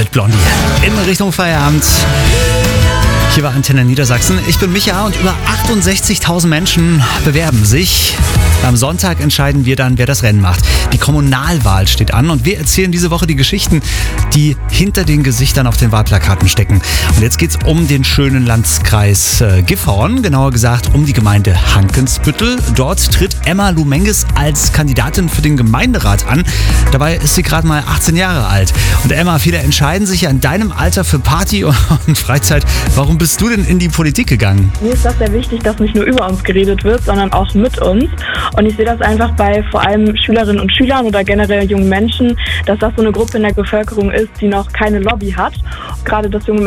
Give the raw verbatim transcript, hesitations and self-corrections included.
mit Blondie. In Richtung Feierabend. Hier war Antenne Niedersachsen. Ich bin Micha und über achtundsechzigtausend Menschen bewerben sich. Am Sonntag entscheiden wir dann, wer das Rennen macht. Die Kommunalwahl steht an und wir erzählen diese Woche die Geschichten, die hinter den Gesichtern auf den Wahlplakaten stecken. Und jetzt geht's um den schönen Landkreis äh, Gifhorn, genauer gesagt um die Gemeinde Hankensbüttel. Dort tritt Emma Lumenges als Kandidatin für den Gemeinderat an. Dabei ist sie gerade mal achtzehn Jahre alt. Und Emma, viele entscheiden sich ja in deinem Alter für Party und Freizeit. Warum bist du denn in die Politik gegangen? Mir ist das sehr wichtig, dass nicht nur über uns geredet wird, sondern auch mit uns. Und ich sehe das einfach bei vor allem Schülerinnen und Schülern oder generell jungen Menschen, dass das so eine Gruppe in der Bevölkerung ist, die noch keine Lobby hat. Gerade dass junge